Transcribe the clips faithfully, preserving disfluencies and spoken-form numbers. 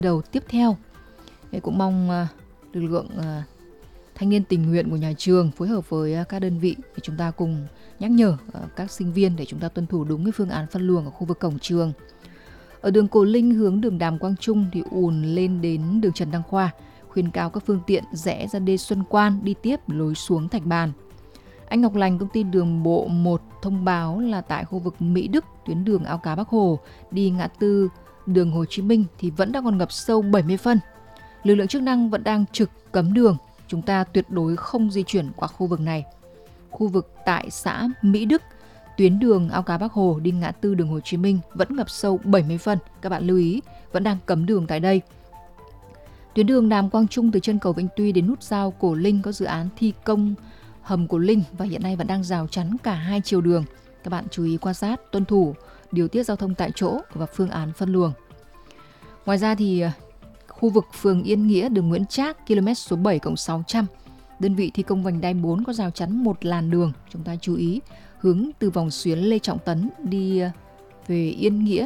đầu tiếp theo. Cũng mong lực lượng thanh niên tình nguyện của nhà trường phối hợp với các đơn vị để chúng ta cùng nhắc nhở các sinh viên để chúng ta tuân thủ đúng cái phương án phân luồng ở khu vực cổng trường. Ở đường Cổ Linh hướng đường Đàm Quang Trung thì ùn lên đến đường Trần Đăng Khoa, khuyến cáo các phương tiện rẽ ra đê Xuân Quan đi tiếp lối xuống Thạch Bàn. Anh Ngọc Lành, công ty đường bộ một thông báo là tại khu vực Mỹ Đức, tuyến đường Ao Cá Bắc Hồ đi ngã tư đường Hồ Chí Minh thì vẫn đang còn ngập sâu bảy mươi phân. Lực lượng chức năng vẫn đang trực cấm đường, chúng ta tuyệt đối không di chuyển qua khu vực này. Khu vực tại xã Mỹ Đức, tuyến đường Ao Cá Bắc Hồ đi ngã tư đường Hồ Chí Minh vẫn ngập sâu bảy mươi phân. Các bạn lưu ý, vẫn đang cấm đường tại đây. Tuyến đường Đàm Quang Trung từ chân cầu Vĩnh Tuy đến nút giao Cổ Linh có dự án thi công hầm Cổ Linh và hiện nay vẫn đang rào chắn cả hai chiều đường. Các bạn chú ý quan sát, tuân thủ điều tiết giao thông tại chỗ và phương án phân luồng. Ngoài ra thì khu vực phường Yên Nghĩa, đường Nguyễn Trác, km số bảy cộng sáu trăm, đơn vị thi công vành đai bốn có rào chắn một làn đường. Chúng ta chú ý hướng từ vòng xuyến Lê Trọng Tấn đi về Yên Nghĩa.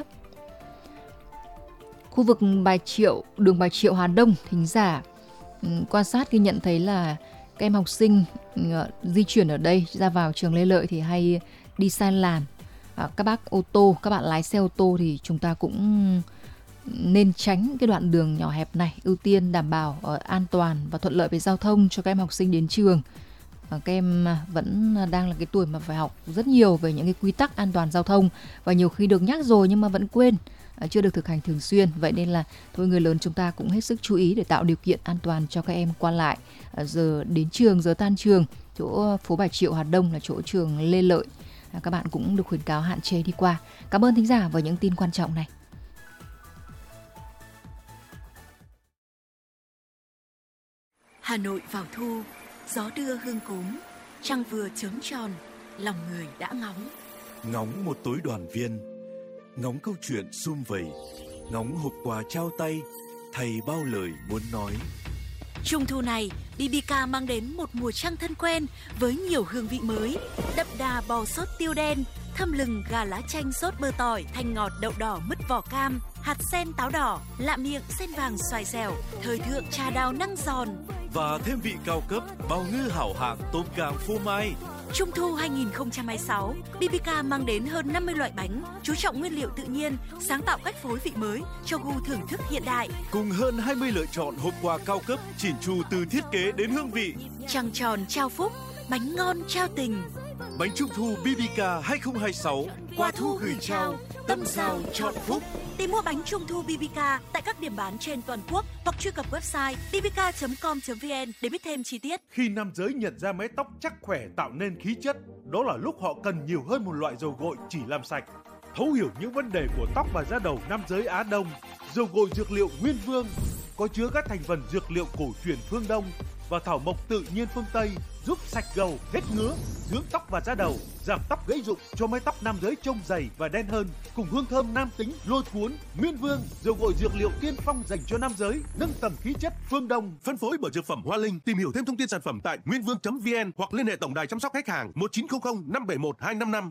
Khu vực Bà Triệu, đường Bà Triệu Hà Đông, thính giả quan sát ghi nhận thấy là các em học sinh di chuyển ở đây ra vào trường Lê Lợi thì hay đi sai làn. Các bác ô tô, các bạn lái xe ô tô thì chúng ta cũng nên tránh cái đoạn đường nhỏ hẹp này, ưu tiên đảm bảo an toàn và thuận lợi về giao thông cho các em học sinh đến trường. Các em vẫn đang là cái tuổi mà phải học rất nhiều về những cái quy tắc an toàn giao thông và nhiều khi được nhắc rồi nhưng mà vẫn quên, chưa được thực hành thường xuyên. Vậy nên là thôi người lớn chúng ta cũng hết sức chú ý để tạo điều kiện an toàn cho các em qua lại giờ đến trường, giờ tan trường. Chỗ phố Bà Triệu Hà Đông là chỗ trường Lê Lợi, các bạn cũng được khuyến cáo hạn chế đi qua. Cảm ơn thính giả với những tin quan trọng này. Hà Nội vào thu, gió đưa hương cốm, trăng vừa chớm tròn, lòng người đã ngóng. Ngóng một tối đoàn viên, ngóng câu chuyện sum vầy, ngóng hộp quà trao tay, thầy bao lời muốn nói. Trung thu này, bê bê ca mang đến một mùa trăng thân quen với nhiều hương vị mới, đậm đà bò sốt tiêu đen, thơm lừng gà lá chanh sốt bơ tỏi, thanh ngọt đậu đỏ mứt vỏ cam, hạt sen táo đỏ, lạ miệng sen vàng xoài xèo, thời thượng trà đào năng giòn. Và thêm vị cao cấp, bào ngư hảo hạng tôm càng phô mai. Trung thu hai không hai sáu, bê bê ca mang đến hơn năm mươi loại bánh, chú trọng nguyên liệu tự nhiên, sáng tạo cách phối vị mới cho gu thưởng thức hiện đại. Cùng hơn hai mươi lựa chọn hộp quà cao cấp, chỉn chu từ thiết kế đến hương vị. Trăng tròn trao phúc, bánh ngon trao tình. Bánh Trung thu bê bê ca hai không hai sáu, qua thu gửi trao, tâm giao chọn phúc. Tìm mua bánh Trung thu bê bê ca tại các điểm bán trên toàn quốc hoặc truy cập website b b k chấm com chấm v n để biết thêm chi tiết. Khi nam giới nhận ra mái tóc chắc khỏe tạo nên khí chất, đó là lúc họ cần nhiều hơn một loại dầu gội chỉ làm sạch. Thấu hiểu những vấn đề của tóc và da đầu nam giới Á Đông, dầu gội dược liệu Nguyên Vương có chứa các thành phần dược liệu cổ truyền phương Đông và thảo mộc tự nhiên phương Tây, giúp sạch gầu, hết ngứa, dưỡng tóc và da đầu, giảm tóc gãy rụng cho mái tóc nam giới trông dày và đen hơn. Cùng hương thơm nam tính lôi cuốn, Nguyên Vương, dầu gội dược liệu tiên phong dành cho nam giới, nâng tầm khí chất phương Đông. Phân phối bởi dược phẩm Hoa Linh. Tìm hiểu thêm thông tin sản phẩm tại nguyên vương chấm v n hoặc liên hệ tổng đài chăm sóc khách hàng một chín không không năm bảy một hai năm năm.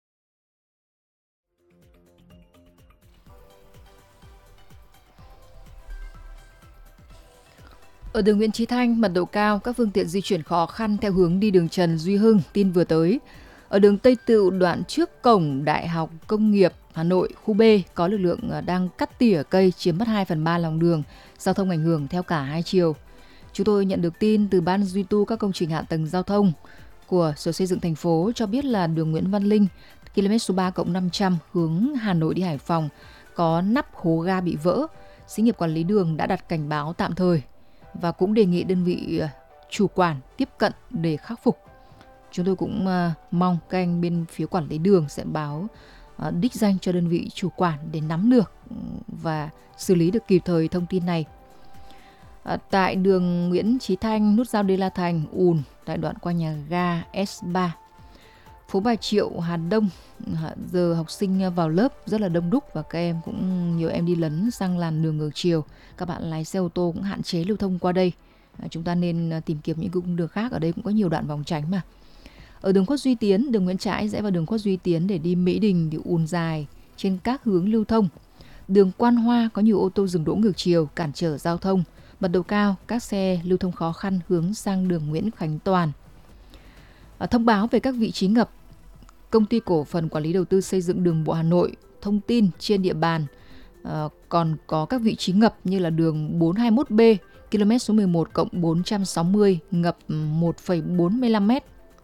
Ở đường Nguyễn Chí Thanh, mật độ cao, các phương tiện di chuyển khó khăn theo hướng đi đường Trần Duy Hưng, tin vừa tới. Ở đường Tây Tựu, đoạn trước cổng Đại học Công nghiệp Hà Nội, khu B, có lực lượng đang cắt tỉa cây chiếm mất hai phần ba lòng đường, giao thông ảnh hưởng theo cả hai chiều. Chúng tôi nhận được tin từ Ban duy tu các công trình hạ tầng giao thông của Sở Xây dựng thành phố cho biết là đường Nguyễn Văn Linh, km số ba cộng năm trăm, hướng Hà Nội đi Hải Phòng, có nắp hố ga bị vỡ. Xí nghiệp quản lý đường đã đặt cảnh báo tạm thời và cũng đề nghị đơn vị chủ quản tiếp cận để khắc phục. Chúng tôi cũng mong các anh bên phía quản lý đường sẽ báo đích danh cho đơn vị chủ quản để nắm được và xử lý được kịp thời thông tin này. Tại đường Nguyễn Chí Thanh, nút giao Đê La Thành ùn tại đoạn qua nhà ga S ba. Phố Bà Triệu, Hà Đông, giờ học sinh vào lớp rất là đông đúc và các em cũng nhiều em đi lấn sang làn đường ngược chiều. Các bạn lái xe ô tô cũng hạn chế lưu thông qua đây. Chúng ta nên tìm kiếm những cung đường khác, ở đây cũng có nhiều đoạn vòng tránh mà. Ở đường Khuất Duy Tiến, đường Nguyễn Trãi rẽ vào đường Khuất Duy Tiến để đi Mỹ Đình thì ùn dài trên các hướng lưu thông. Đường Quan Hoa có nhiều ô tô dừng đỗ ngược chiều, cản trở giao thông. Mật độ cao, các xe lưu thông khó khăn hướng sang đường Nguyễn Khánh Toàn. À, thông báo về các vị trí ngập. Công ty cổ phần quản lý đầu tư xây dựng đường bộ Hà Nội thông tin trên địa bàn à, còn có các vị trí ngập như là đường bốn trăm hai mươi mốt B, km số mười một cộng bốn trăm sáu mươi, ngập một phẩy bốn mươi lăm mét.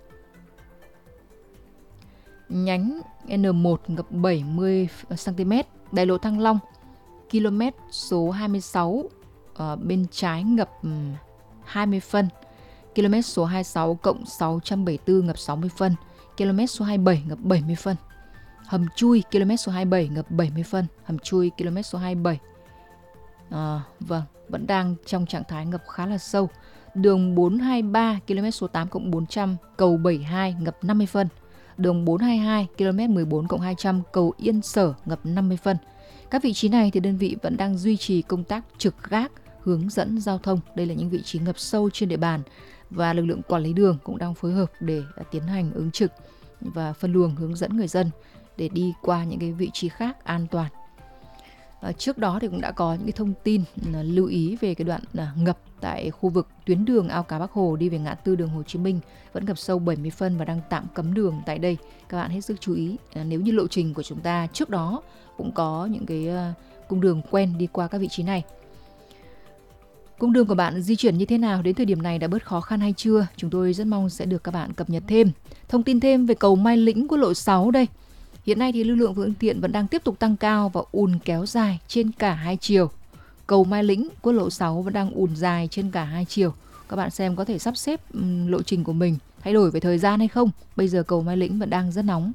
Nhánh N một ngập bảy mươi xăng ti mét. Đại lộ Thăng Long, km số hai mươi sáu, ở bên trái ngập hai mươi phân. Km số hai mươi sáu cộng sáu trăm bảy mươi tư ngập sáu mươi phân. Km số hai mươi bảy ngập bảy mươi phân. Hầm Chui km số hai mươi bảy ngập bảy mươi phân. Hầm Chui km số hai mươi bảy à, vâng, vẫn đang trong trạng thái ngập khá là sâu. Đường bốn trăm hai mươi ba km số tám cộng bốn trăm cầu bảy mươi hai ngập năm mươi phân. Đường bốn trăm hai mươi hai km mười bốn cộng hai trăm cầu Yên Sở ngập năm mươi phân. Các vị trí này thì đơn vị vẫn đang duy trì công tác trực gác, hướng dẫn giao thông. Đây là những vị trí ngập sâu trên địa bàn và lực lượng quản lý đường cũng đang phối hợp để tiến hành ứng trực và phân luồng hướng dẫn người dân để đi qua những cái vị trí khác an toàn. À, trước đó thì cũng đã có những cái thông tin à, lưu ý về cái đoạn à, ngập tại khu vực tuyến đường Ao Cá Bắc Hồ đi về ngã tư đường Hồ Chí Minh vẫn ngập sâu bảy mươi phân và đang tạm cấm đường tại đây. Các bạn hết sức chú ý, à, nếu như lộ trình của chúng ta trước đó cũng có những cái à, cung đường quen đi qua các vị trí này. Cung đường của bạn di chuyển như thế nào, đến thời điểm này đã bớt khó khăn hay chưa? Chúng tôi rất mong sẽ được các bạn cập nhật thêm. Thông tin thêm về cầu Mai Lĩnh quốc lộ sáu đây. Hiện nay thì lưu lượng phương tiện vẫn đang tiếp tục tăng cao và ùn kéo dài trên cả hai chiều. Cầu Mai Lĩnh quốc lộ sáu vẫn đang ùn dài trên cả hai chiều. Các bạn xem có thể sắp xếp um, lộ trình của mình thay đổi về thời gian hay không. Bây giờ cầu Mai Lĩnh vẫn đang rất nóng.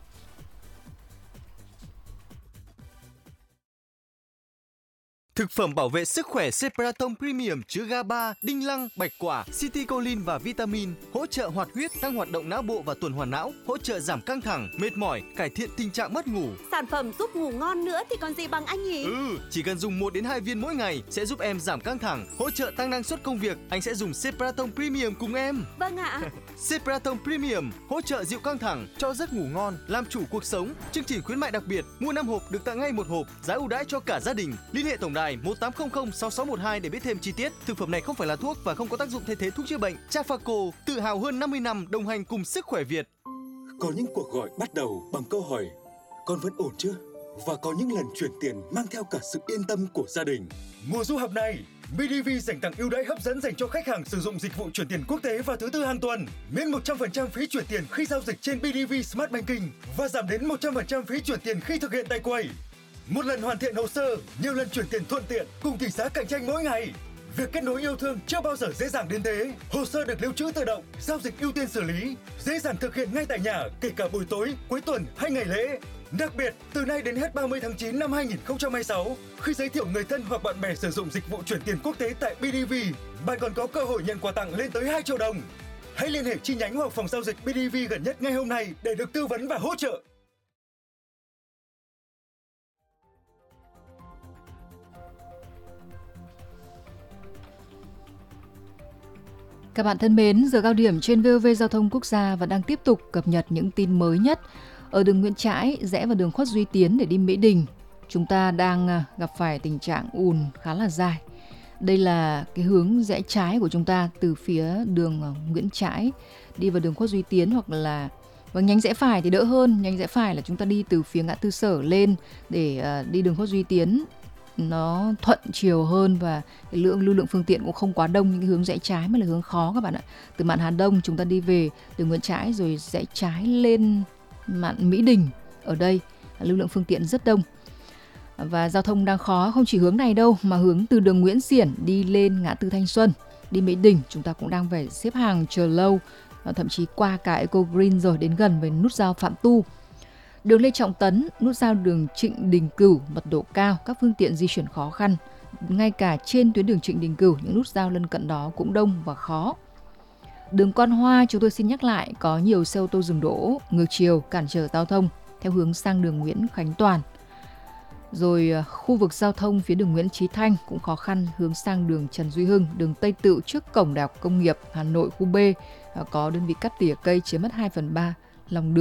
Thực phẩm bảo vệ sức khỏe Cepraton Premium chứa giê a ba, đinh lăng, bạch quả, citicoline và vitamin, hỗ trợ hoạt huyết, tăng hoạt động não bộ và tuần hoàn não, hỗ trợ giảm căng thẳng, mệt mỏi, cải thiện tình trạng mất ngủ. Sản phẩm giúp ngủ ngon nữa thì còn gì bằng anh nhỉ? Ừ, chỉ cần dùng một đến hai viên mỗi ngày sẽ giúp em giảm căng thẳng, hỗ trợ tăng năng suất công việc. Anh sẽ dùng Cepraton Premium cùng em. Vâng ạ. Cepraton Premium hỗ trợ dịu căng thẳng, cho giấc ngủ ngon, làm chủ cuộc sống. Chương trình khuyến mại đặc biệt, mua năm hộp được tặng ngay một hộp, giá ưu đãi cho cả gia đình. Liên hệ tổng đài một tám không không sáu sáu một hai để biết thêm chi tiết. Thực phẩm này không phải là thuốc và không có tác dụng thay thế thuốc chữa bệnh. Trafaco, tự hào hơn năm mươi năm đồng hành cùng sức khỏe Việt. Có những cuộc gọi bắt đầu bằng câu hỏi con vẫn ổn chưa? Và có những lần chuyển tiền mang theo cả sự yên tâm của gia đình. Mùa du học này, bê đê vê dành tặng ưu đãi hấp dẫn dành cho khách hàng sử dụng dịch vụ chuyển tiền quốc tế vào thứ tư hàng tuần. Miễn một trăm phần trăm phí chuyển tiền khi giao dịch trên bê đê vê Smart Banking và giảm đến một trăm phần trăm phí chuyển tiền khi thực hiện tại quầy. Một lần hoàn thiện hồ sơ, nhiều lần chuyển tiền thuận tiện cùng tỷ giá cạnh tranh mỗi ngày. Việc kết nối yêu thương chưa bao giờ dễ dàng đến thế. Hồ sơ được lưu trữ tự động, giao dịch ưu tiên xử lý, dễ dàng thực hiện ngay tại nhà, kể cả buổi tối, cuối tuần hay ngày lễ. Đặc biệt, từ nay đến hết ba mươi tháng chín năm hai nghìn không trăm hai mươi sáu, khi giới thiệu người thân hoặc bạn bè sử dụng dịch vụ chuyển tiền quốc tế tại bê đê vê, bạn còn có cơ hội nhận quà tặng lên tới hai triệu đồng. Hãy liên hệ chi nhánh hoặc phòng giao dịch bê đê vê gần nhất ngay hôm nay để được tư vấn và hỗ trợ. Các bạn thân mến, giờ cao điểm trên vê o vê Giao thông Quốc gia vẫn đang tiếp tục cập nhật những tin mới nhất. Ở đường Nguyễn Trãi, rẽ vào đường Khuất Duy Tiến để đi Mỹ Đình, chúng ta đang gặp phải tình trạng ùn khá là dài. Đây là cái hướng rẽ trái của chúng ta từ phía đường Nguyễn Trãi đi vào đường Khuất Duy Tiến, hoặc là vâng, nhánh rẽ phải thì đỡ hơn. Nhánh rẽ phải là chúng ta đi từ phía ngã tư Sở lên để uh, đi đường Khuất Duy Tiến, nó thuận chiều hơn và cái lượng lưu lượng phương tiện cũng không quá đông. Những cái hướng rẽ trái mới là hướng khó các bạn ạ. Từ mạn Hà Đông chúng ta đi về đường Nguyễn Trãi rồi rẽ trái lên mạn Mỹ Đình, ở đây lưu lượng phương tiện rất đông và giao thông đang khó. Không chỉ hướng này đâu mà hướng từ đường Nguyễn Xiển đi lên ngã tư Thanh Xuân đi Mỹ Đình chúng ta cũng đang phải xếp hàng chờ lâu, thậm chí qua cả Eco Green rồi đến gần với nút giao Phạm Tu. Đường Lê Trọng Tấn, nút giao đường Trịnh Đình Cửu mật độ cao, các phương tiện di chuyển khó khăn. Ngay cả trên tuyến đường Trịnh Đình Cửu, những nút giao lân cận đó cũng đông và khó. Đường Quan Hoa, chúng tôi xin nhắc lại, có nhiều xe ô tô dừng đỗ ngược chiều cản trở giao thông theo hướng sang đường Nguyễn Khánh Toàn. Rồi khu vực giao thông phía đường Nguyễn Chí Thanh cũng khó khăn hướng sang đường Trần Duy Hưng, đường Tây Tựu trước cổng Đại học Công nghiệp Hà Nội khu B có đơn vị cắt tỉa cây chiếm mất hai phần ba lòng đường.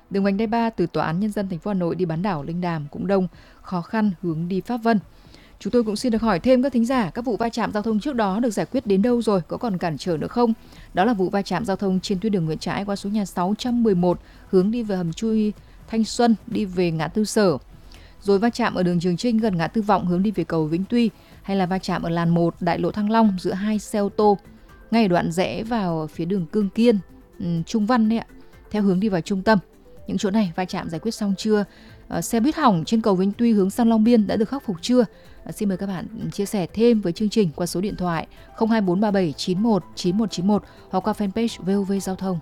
Đường vành đai ba từ Tòa án Nhân dân thành phố Hà Nội đi bán đảo Linh Đàm cũng đông, khó khăn hướng đi Pháp Vân. Chúng tôi cũng xin được hỏi thêm các thính giả, các vụ va chạm giao thông trước đó được giải quyết đến đâu rồi, có còn cản trở nữa không? Đó là vụ va chạm giao thông trên tuyến đường Nguyễn Trãi qua số nhà sáu trăm mười một hướng đi về hầm chui Thanh Xuân đi về ngã tư Sở. Rồi va chạm ở đường Trường Chinh gần ngã tư Vọng hướng đi về cầu Vĩnh Tuy, hay là va chạm ở làn một đại lộ Thăng Long giữa hai xe ô tô ngay ở đoạn rẽ vào phía đường Cương Kiên, Trung Văn đấy ạ, theo hướng đi vào trung tâm. Những chỗ này va chạm giải quyết xong chưa? À, xe buýt hỏng trên cầu Vĩnh Tuy hướng sang Long Biên đã được khắc phục chưa? À, xin mời các bạn chia sẻ thêm với chương trình qua số điện thoại không hai bốn ba bảy chín một chín một chín một hoặc qua fanpage vê o vê Giao thông.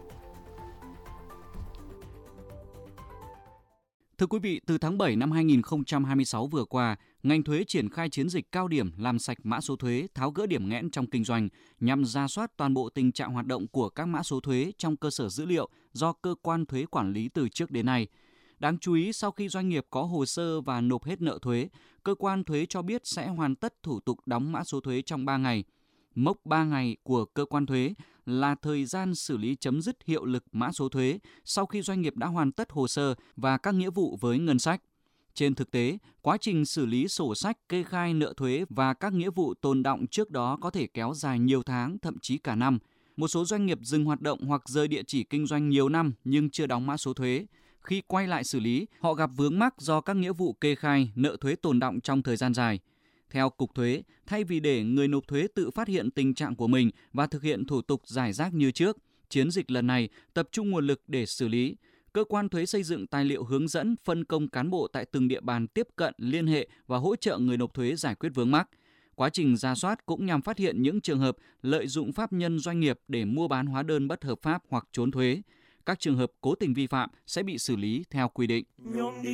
Thưa quý vị, từ tháng bảy năm hai nghìn không trăm hai mươi sáu vừa qua, ngành thuế triển khai chiến dịch cao điểm làm sạch mã số thuế, tháo gỡ điểm nghẽn trong kinh doanh nhằm rà soát toàn bộ tình trạng hoạt động của các mã số thuế trong cơ sở dữ liệu do cơ quan thuế quản lý từ trước đến nay. Đáng chú ý, sau khi doanh nghiệp có hồ sơ và nộp hết nợ thuế, cơ quan thuế cho biết sẽ hoàn tất thủ tục đóng mã số thuế trong ba ngày. Mốc ba ngày của cơ quan thuế là thời gian xử lý chấm dứt hiệu lực mã số thuế sau khi doanh nghiệp đã hoàn tất hồ sơ và các nghĩa vụ với ngân sách. Trên thực tế, quá trình xử lý sổ sách, kê khai nợ thuế và các nghĩa vụ tồn đọng trước đó có thể kéo dài nhiều tháng, thậm chí cả năm. Một số doanh nghiệp dừng hoạt động hoặc rời địa chỉ kinh doanh nhiều năm nhưng chưa đóng mã số thuế. Khi quay lại xử lý, họ gặp vướng mắc do các nghĩa vụ kê khai, nợ thuế tồn đọng trong thời gian dài. Theo Cục Thuế, thay vì để người nộp thuế tự phát hiện tình trạng của mình và thực hiện thủ tục rải rác như trước, chiến dịch lần này tập trung nguồn lực để xử lý. Cơ quan thuế xây dựng tài liệu hướng dẫn, phân công cán bộ tại từng địa bàn tiếp cận, liên hệ và hỗ trợ người nộp thuế giải quyết vướng mắc. Quá trình rà soát cũng nhằm phát hiện những trường hợp lợi dụng pháp nhân doanh nghiệp để mua bán hóa đơn bất hợp pháp hoặc trốn thuế. Các trường hợp cố tình vi phạm sẽ bị xử lý theo quy định.